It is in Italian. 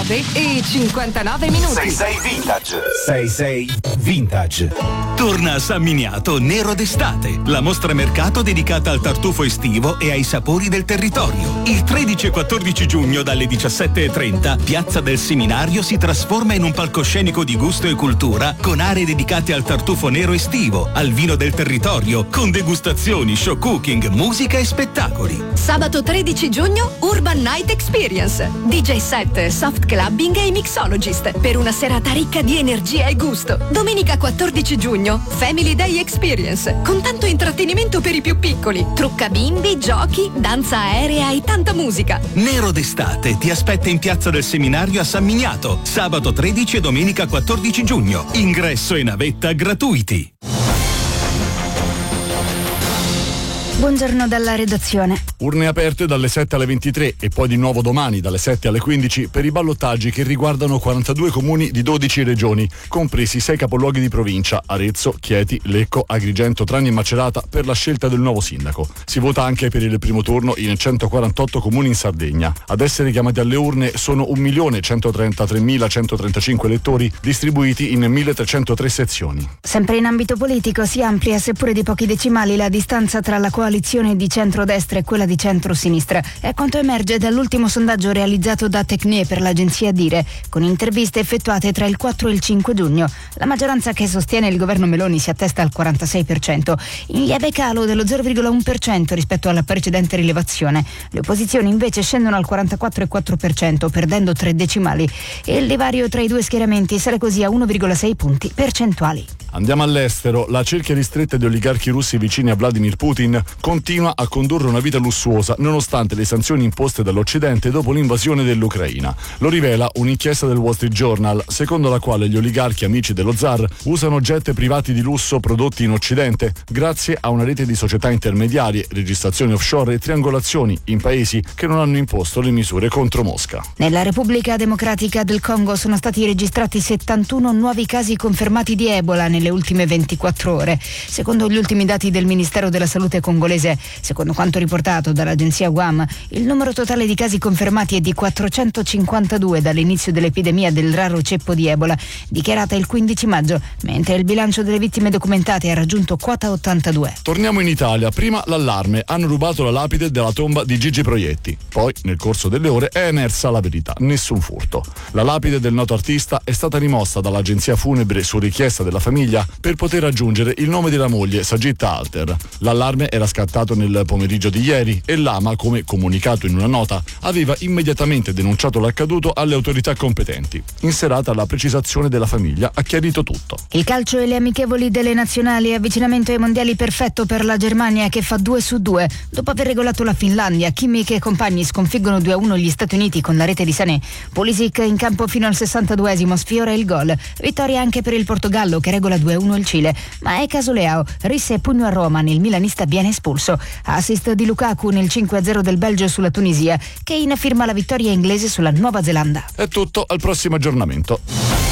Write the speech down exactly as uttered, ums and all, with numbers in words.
nove e cinquantanove minuti. sei sei Vintage. sei sei Vintage. Torna a San Miniato Nero d'estate, la mostra mercato dedicata al tartufo estivo e ai sapori del territorio. Il tredici e quattordici giugno dalle diciassette e trenta, Piazza del Seminario si trasforma in un palcoscenico di gusto e cultura con aree dedicate al tartufo nero estivo, al vino del territorio, con degustazioni, show cooking, musica e spettacoli. Sabato tredici giugno, Urban Night Experience. D J set, soft clubbing e mixologist per una serata ricca di energia e gusto. Domenica quattordici giugno, Family Day Experience, con tanto intrattenimento per i più piccoli, trucca bimbi, giochi, danza aerea e tanta musica. Nero d'estate ti aspetta in Piazza del Seminario a San Miniato, sabato tredici e domenica quattordici giugno. Ingresso e navetta gratuiti. Buongiorno dalla redazione. Urne aperte dalle sette alle ventitré e poi di nuovo domani dalle sette alle quindici per i ballottaggi che riguardano quarantadue comuni di dodici regioni, compresi sei capoluoghi di provincia: Arezzo, Chieti, Lecco, Agrigento, Trani e Macerata, per la scelta del nuovo sindaco. Si vota anche per il primo turno in centoquarantotto comuni in Sardegna. Ad essere chiamati alle urne sono un milione centotrentatremilacentotrentacinque elettori distribuiti in milletrecentotre sezioni. Sempre in ambito politico si amplia, seppure di pochi decimali, la distanza tra la coalizione di centrodestra e quella di centrosinistra. È quanto emerge dall'ultimo sondaggio realizzato da Tecne per l'agenzia Dire, con interviste effettuate tra il quattro e il cinque giugno. La maggioranza che sostiene il governo Meloni si attesta al quarantasei per cento, in lieve calo dello zero virgola uno per cento rispetto alla precedente rilevazione. Le opposizioni invece scendono al quarantaquattro virgola quattro per cento, perdendo tre decimali, e il divario tra i due schieramenti sale così a uno virgola sei punti percentuali. Andiamo all'estero. La cerchia ristretta di oligarchi russi vicini a Vladimir Putin continua a condurre una vita lussuosa nonostante le sanzioni imposte dall'Occidente dopo l'invasione dell'Ucraina. Lo rivela un'inchiesta del Wall Street Journal, secondo la quale gli oligarchi amici dello zar usano jet privati di lusso prodotti in Occidente grazie a una rete di società intermediarie, registrazioni offshore e triangolazioni in paesi che non hanno imposto le misure contro Mosca. Nella Repubblica Democratica del Congo sono stati registrati settantuno nuovi casi confermati di Ebola nelle ultime ventiquattro ore. Secondo gli ultimi dati del Ministero della Salute congolese, secondo quanto riportato dall'agenzia U A M, il numero totale di casi confermati è di quattrocentocinquantadue dall'inizio dell'epidemia del raro ceppo di Ebola, dichiarata il quindici maggio, mentre il bilancio delle vittime documentate ha raggiunto quota ottantadue. Torniamo in Italia. Prima l'allarme: hanno rubato la lapide della tomba di Gigi Proietti. Poi, nel corso delle ore, è emersa la verità: nessun furto. La lapide del noto artista è stata rimossa dall'agenzia funebre su richiesta della famiglia per poter aggiungere il nome della moglie, Sagitta Alter. L'allarme era scattato nel pomeriggio di ieri e l'Ama, come comunicato in una nota, aveva immediatamente denunciato l'accaduto alle autorità competenti. In serata la precisazione della famiglia ha chiarito tutto. Il calcio e le amichevoli delle nazionali, avvicinamento ai mondiali perfetto per la Germania che fa due su due. Dopo aver regolato la Finlandia, Kimmich e compagni sconfiggono due a uno gli Stati Uniti con la rete di Sané. Pulisic in campo fino al sessantaduesimo sfiora il gol. Vittoria anche per il Portogallo che regola due a uno il Cile, ma è caso Leao, risse e pugno a Roma, il milanista viene espulso. Assist di Lukaku nel cinque a zero del Belgio sulla Tunisia, che firma la vittoria inglese sulla Nuova Zelanda. È tutto, al prossimo aggiornamento.